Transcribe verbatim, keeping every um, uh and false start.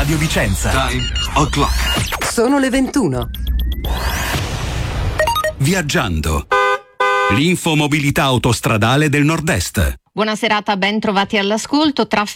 Radio Vicenza. Time o'clock. Sono le ventuno. Viaggiando. L'infomobilità autostradale del Nord-Est. Buona serata, ben trovati all'ascolto. Traffico